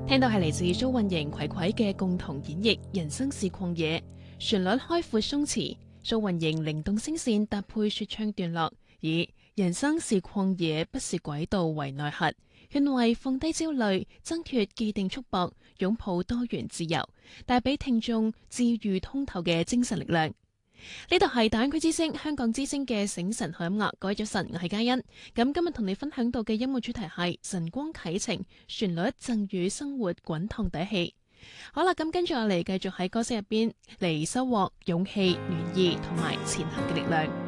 聽到係嚟自蘇運瑩葵葵嘅共同演繹《人生是曠野》，旋律開闊鬆弛，蘇運瑩靈動聲線搭配說唱段落，以人生是曠野，不是軌道為內核，勸慰放低焦慮，掙脫既定束縛，擁抱多元自由，帶俾聽眾治愈通透嘅精神力量。呢度係大灣區之聲香港之聲嘅醒神好音樂，各位早晨，我係嘉欣。咁今日同你分享到嘅音樂主題係晨光啟程，旋律贈予生活滾燙底氣。好啦，咁跟住我嚟繼續喺歌聲入邊嚟收穫勇氣、暖意同埋前行嘅力量。